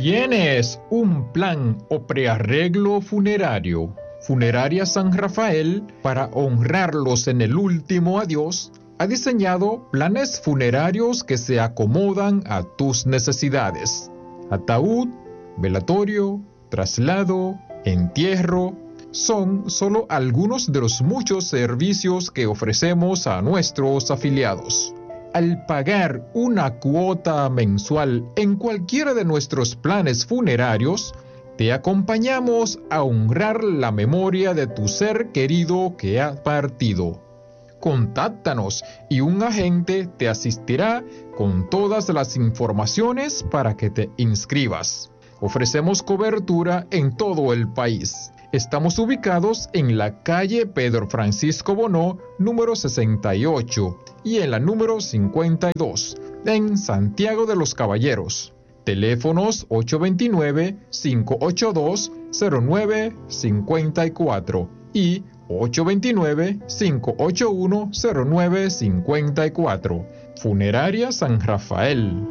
¿Tienes un plan o prearreglo funerario? Funeraria San Rafael, para honrarlos en el último adiós, ha diseñado planes funerarios que se acomodan a tus necesidades. Ataúd, velatorio, traslado, entierro, son solo algunos de los muchos servicios que ofrecemos a nuestros afiliados. Al pagar una cuota mensual en cualquiera de nuestros planes funerarios, te acompañamos a honrar la memoria de tu ser querido que ha partido. Contáctanos y un agente te asistirá con todas las informaciones para que te inscribas. Ofrecemos cobertura en todo el país. Estamos ubicados en la calle Pedro Francisco Bonó, número 68, y en la número 52, en Santiago de los Caballeros. Teléfonos 829-582-0954 y 829-581-0954. Funeraria San Rafael.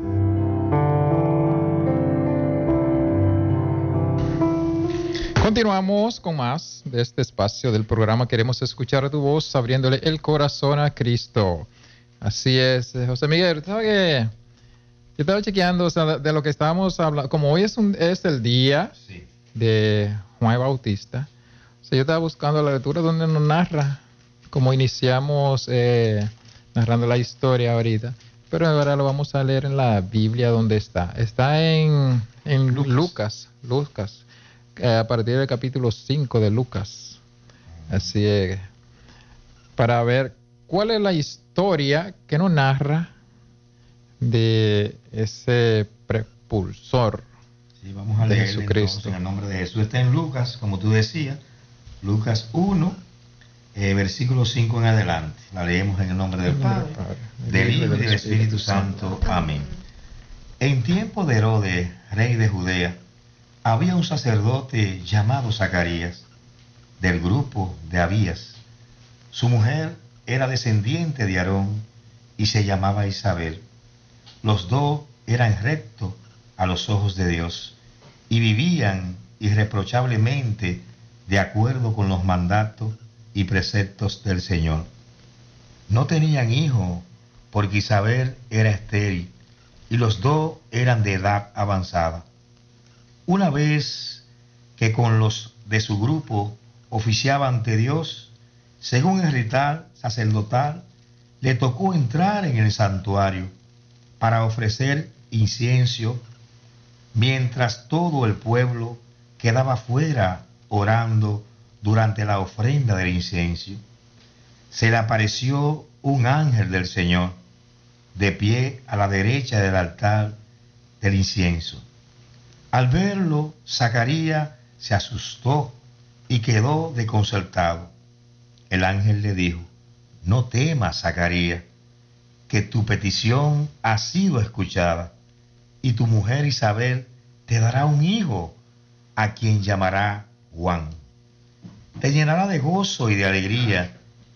Continuamos con más de este espacio del programa. Queremos escuchar tu voz abriéndole el corazón a Cristo. Así es, José Miguel. ¿Sabes qué? Yo estaba chequeando, o sea, de lo que estábamos hablando. Como hoy es el día de Juan Bautista, o sea, yo estaba buscando la lectura donde nos narra cómo iniciamos narrando la historia ahorita. Pero ahora lo vamos a leer en la Biblia donde está. Está en Lucas. A partir del capítulo 5 de Lucas. Así es. Para ver cuál es la historia que nos narra de ese prepulsor. Sí, vamos a leer Jesucristo. En el nombre de Jesús. Está en Lucas, como tú decías, Lucas 1, versículo 5 en adelante. La leemos en el nombre del Padre, del Hijo y del Espíritu Santo. Amén. En tiempo de Herodes, rey de Judea, había un sacerdote llamado Zacarías, del grupo de Abías. Su mujer era descendiente de Aarón y se llamaba Isabel. Los dos eran rectos a los ojos de Dios y vivían irreprochablemente de acuerdo con los mandatos y preceptos del Señor. No tenían hijo porque Isabel era estéril y los dos eran de edad avanzada. Una vez que con los de su grupo oficiaba ante Dios, según el ritual sacerdotal, le tocó entrar en el santuario para ofrecer incienso, mientras todo el pueblo quedaba fuera orando durante la ofrenda del incienso. Se le apareció un ángel del Señor, de pie a la derecha del altar del incienso. Al verlo, Zacarías se asustó y quedó desconcertado. El ángel le dijo: no temas, Zacarías, que tu petición ha sido escuchada, y tu mujer Isabel te dará un hijo, a quien llamará Juan. Te llenará de gozo y de alegría,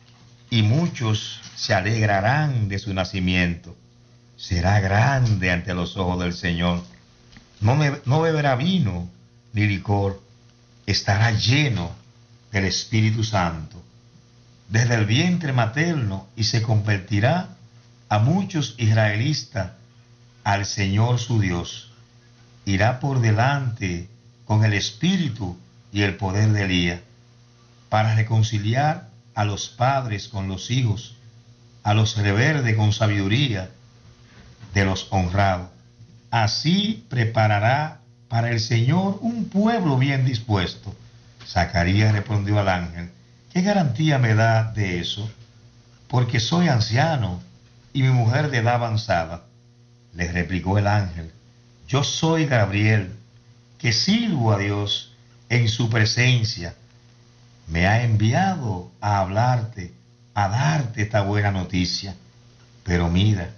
y muchos se alegrarán de su nacimiento. Será grande ante los ojos del Señor. No beberá vino ni licor, estará lleno del Espíritu Santo desde el vientre materno y se convertirá a muchos israelitas al Señor su Dios. Irá por delante con el espíritu y el poder de Elías para reconciliar a los padres con los hijos, a los rebeldes con sabiduría de los honrados. Así preparará para el Señor un pueblo bien dispuesto. Zacarías respondió al ángel: ¿qué garantía me da de eso? Porque soy anciano y mi mujer de edad avanzada. Le replicó el ángel: yo soy Gabriel, que sirvo a Dios en su presencia. Me ha enviado a hablarte, a darte esta buena noticia. Pero mira,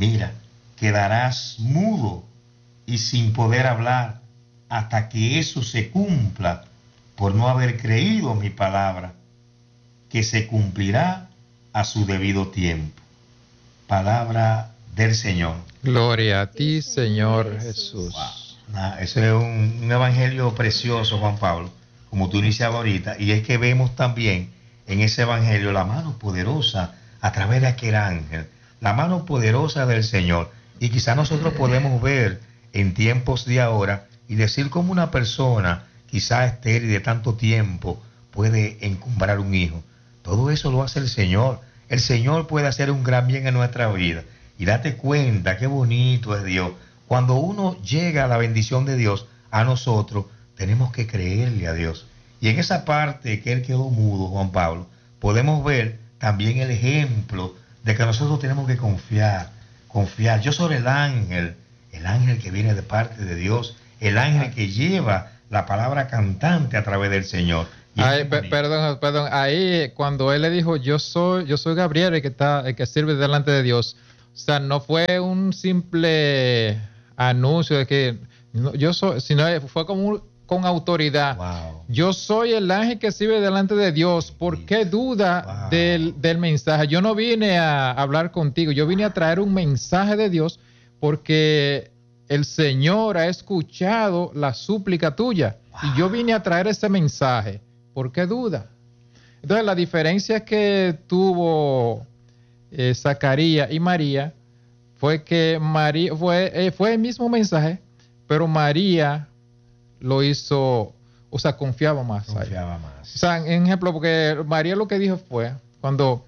quedarás mudo y sin poder hablar hasta que eso se cumpla, por no haber creído mi palabra, que se cumplirá a su debido tiempo. Palabra del Señor. Gloria a ti, Señor Jesús. Wow. Eso es un evangelio precioso, Juan Pablo, como tú iniciabas ahorita, y es que vemos también en ese evangelio la mano poderosa a través de aquel ángel, la mano poderosa del Señor. Y quizá nosotros podemos ver en tiempos de ahora y decir cómo una persona, quizá estéril de tanto tiempo, puede encumbrar un hijo. Todo eso lo hace el Señor. El Señor puede hacer un gran bien en nuestra vida. Y date cuenta qué bonito es Dios. Cuando uno llega a la bendición de Dios a nosotros, tenemos que creerle a Dios. Y en esa parte que él quedó mudo, Juan Pablo, podemos ver también el ejemplo de que nosotros tenemos que confiar. Yo soy el ángel que viene de parte de Dios, el ángel que lleva la palabra cantante a través del Señor. Perdón, ahí cuando él le dijo, yo soy Gabriel, el que sirve delante de Dios, o sea, no fue un simple anuncio de que yo soy, sino fue como con autoridad. Wow. Yo soy el ángel que sirve delante de Dios. ¿Por qué duda del mensaje? Yo no vine a hablar contigo, yo vine a traer un mensaje de Dios porque el Señor ha escuchado la súplica tuya y yo vine a traer ese mensaje. ¿Por qué duda? Entonces la diferencia que tuvo Zacarías y María fue que María fue el mismo mensaje, pero María lo hizo, o sea, confiaba más. O sea, en ejemplo, porque María lo que dijo fue, cuando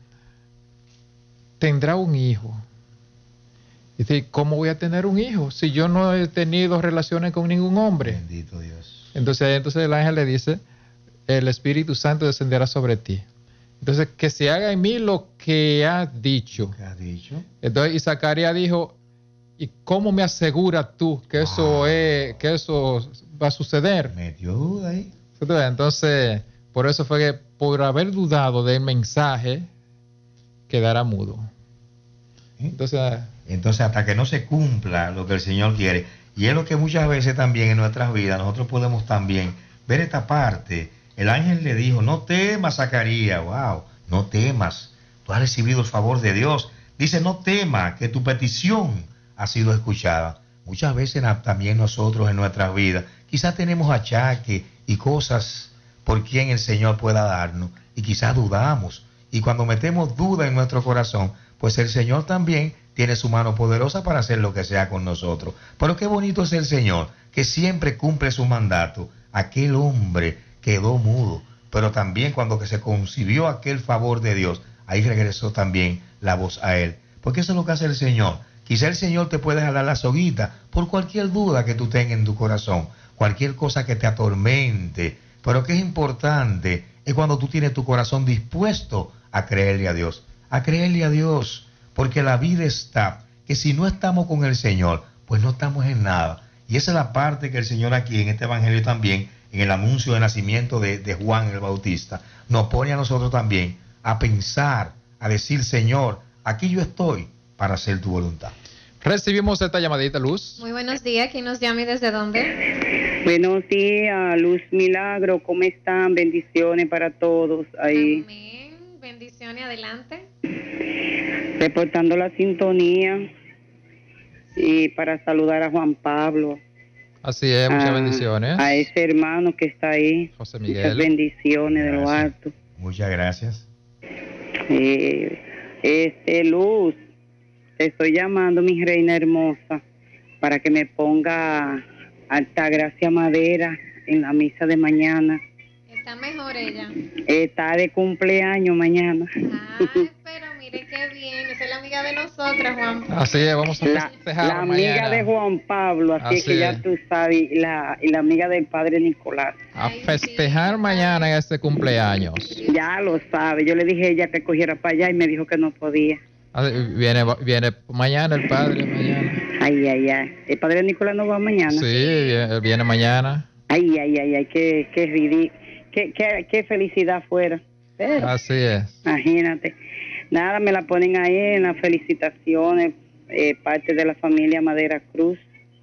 tendrá un hijo. Dice, ¿cómo voy a tener un hijo si yo no he tenido relaciones con ningún hombre? Bendito Dios. Entonces el ángel le dice, el Espíritu Santo descenderá sobre ti. Entonces, que se haga en mí lo que has dicho. Entonces, y Zacarías dijo, ¿y cómo me aseguras tú que eso va a suceder? Me dio duda ahí. Entonces, por eso fue que por haber dudado del mensaje, quedará mudo. Entonces, hasta que no se cumpla lo que el Señor quiere. Y es lo que muchas veces también en nuestras vidas nosotros podemos también ver esta parte. El ángel le dijo, no temas, Zacarías, no temas, tú has recibido el favor de Dios. Dice, no temas, que tu petición ha sido escuchada. Muchas veces también nosotros en nuestras vidas, quizás tenemos achaques y cosas por quien el Señor pueda darnos, y quizás dudamos. Y cuando metemos duda en nuestro corazón, pues el Señor también tiene su mano poderosa para hacer lo que sea con nosotros. Pero qué bonito es el Señor, que siempre cumple su mandato. Aquel hombre quedó mudo, pero también cuando que se concibió aquel favor de Dios, ahí regresó también la voz a él. Porque eso es lo que hace el Señor. Quizá el Señor te puede jalar la soguita por cualquier duda que tú tengas en tu corazón, cualquier cosa que te atormente. Pero que es importante es cuando tú tienes tu corazón dispuesto a creerle a Dios, porque la vida está, que si no estamos con el Señor, pues no estamos en nada. Y esa es la parte que el Señor aquí en este evangelio también, en el anuncio de nacimiento de Juan el Bautista, nos pone a nosotros también a pensar, a decir, Señor, aquí yo estoy para hacer tu voluntad. Recibimos esta llamadita, Luz. Muy buenos días, ¿quién nos llama y desde dónde? Buenos días, Luz Milagro, ¿cómo están? Bendiciones para todos ahí. Amén, bendiciones, adelante. Reportando la sintonía y para saludar a Juan Pablo. Así es, muchas bendiciones. A ese hermano que está ahí. José Miguel. Muchas bendiciones. Gracias. De lo alto. Muchas gracias. Luz, te estoy llamando, mi reina hermosa, para que me ponga Altagracia Madera en la misa de mañana. ¿Está mejor ella? Está de cumpleaños mañana. Ay, pero mire qué bien, esa es la amiga de nosotras, Juan. Así es, vamos a festejar la amiga mañana de Juan Pablo, así que ya tú sabes, y la amiga del padre Nicolás. A festejar mañana en este cumpleaños. Ya lo sabe, yo le dije a ella que cogiera para allá y me dijo que no podía. Viene mañana el padre, mañana. Ay. ¿El padre Nicolás no va mañana? Sí, viene mañana. Ay, qué ridículo. Qué felicidad fuera. Pero, así es. Imagínate. Nada, me la ponen ahí en las felicitaciones, parte de la familia Madera Cruz.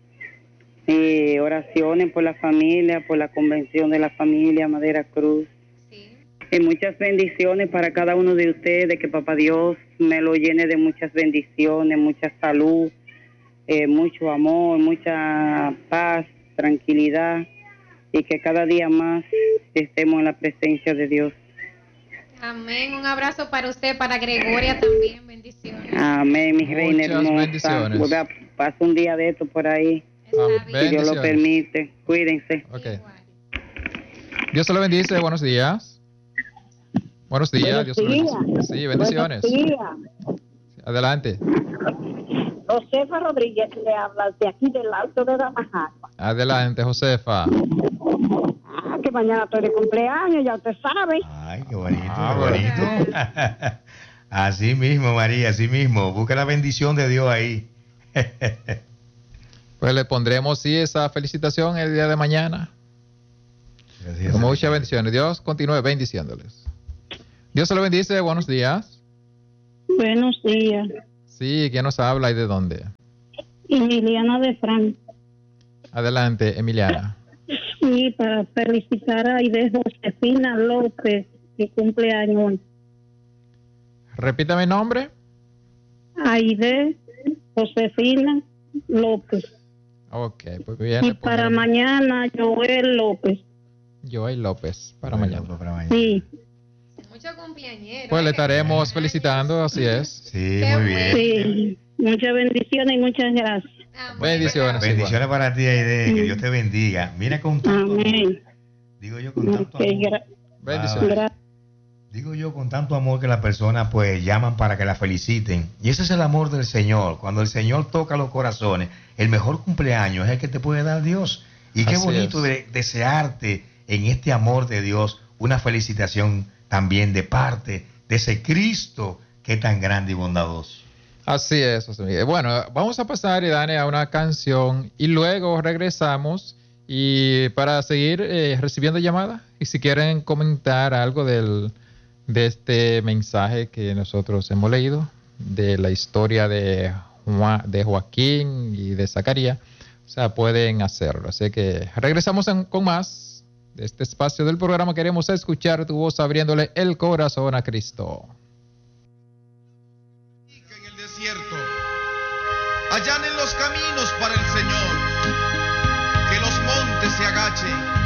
Oraciones por la familia, por la convención de la familia Madera Cruz. Sí. Muchas bendiciones para cada uno de ustedes, que Papá Dios me lo llene de muchas bendiciones, mucha salud, mucho amor, mucha paz tranquilidad y que cada día más estemos en la presencia de Dios. Amén. Un abrazo para usted, para Gregoria también. Bendiciones. Amén, mi reina hermosa. Muchas bendiciones. Paso un día de esto por ahí, si Dios lo permite. Cuídense. Okay. Dios se lo bendice. Buenos días. Buenos días. Dios se lo bendice. Sí, bendiciones. Buenos días. Adelante. Josefa Rodríguez le habla de aquí del Alto de Damajagua. Adelante, Josefa. Que mañana estoy de cumpleaños, ya usted sabe. Ay, qué bonito, qué bonito. Así mismo, María, así mismo. Busca la bendición de Dios ahí. Pues le pondremos, sí, esa felicitación el día de mañana. Gracias. Con muchas bendiciones. Dios continúe bendiciéndoles. Dios se lo bendice. Buenos días. Buenos días. Sí, ¿quién nos habla y de dónde? Emiliana de Franco. Adelante, Emiliana. Sí, para felicitar a Aide Josefina López, que cumple años. Repítame el nombre. Aide Josefina López. Ok, pues bien. Y para mañana, Joel López. Joel López, para mañana. Sí. Muchos cumpleañeros. Pues le estaremos felicitando, así es. Sí, Qué muy bien. Sí. Muchas bendiciones y muchas gracias. Amén. Bendiciones. Bendiciones para ti, Aide. Que Dios te bendiga. Mira con tanto amor. Amén. Digo yo con tanto amor. Bendiciones. Gracias. Digo yo con tanto amor que las personas pues llaman para que la feliciten. Y ese es el amor del Señor. Cuando el Señor toca los corazones, el mejor cumpleaños es el que te puede dar Dios. Y qué Así bonito desearte en este amor de Dios una felicitación también de parte de ese Cristo que es tan grande y bondadoso. Así es, José Miguel. Bueno, vamos a pasar, Dani, a una canción y luego regresamos y para seguir recibiendo llamadas. Y si quieren comentar algo de este mensaje que nosotros hemos leído, de la historia de Joaquín y de Zacarías, o sea, pueden hacerlo. Así que regresamos con más de este espacio del programa. Queremos escuchar tu voz abriéndole el corazón a Cristo. En el desierto, allanen los caminos para el Señor, que los montes se agachen